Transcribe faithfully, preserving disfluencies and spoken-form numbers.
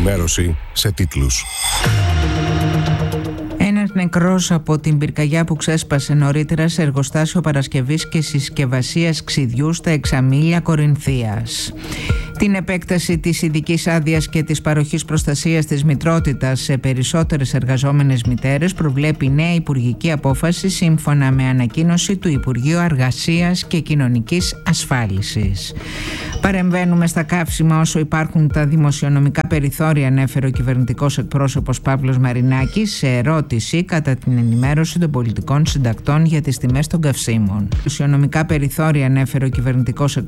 ενημέρωση σε τίτλους. Ένας νεκρός από την πυρκαγιά που ξέσπασε νωρίτερα σε εργοστάσιο παρασκευής και συσκευασίας ξυδιού στα Εξαμήλια Κορινθίας. Την επέκταση της ειδικής άδειας και της παροχής προστασίας της μητρότητας σε περισσότερες εργαζόμενες μητέρες προβλέπει νέα υπουργική απόφαση σύμφωνα με ανακοίνωση του Υπουργείου Εργασίας και Κοινωνικής Ασφάλισης. Παρεμβαίνουμε στα καύσιμα όσο υπάρχουν τα δημοσιονομικά περιθώρια, ανέφερε ο κυβερνητικός εκπρόσωπος Παύλος Μαρινάκης σε ερώτηση κατά την ενημέρωση των πολιτικών συντακτών για τις τιμές των καυσίμων. Δημοσιονομικά περιθώρια, ανέφερε ο κυβερνητικός εκπρόσωπος